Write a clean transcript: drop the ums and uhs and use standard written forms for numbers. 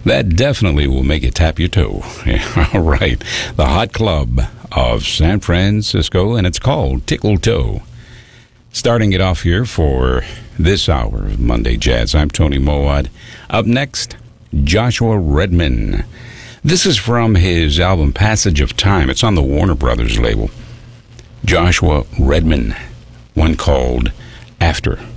That definitely will make you tap your toe. Yeah, all right. The Hot Club of San Francisco, and it's called Tickle Toe. Starting it off here for this hour of Monday Jazz, I'm Tony Mowat. Up next, Joshua Redman. This is from his album Passage of Time. It's on the Warner Brothers label. Joshua Redman, one called After.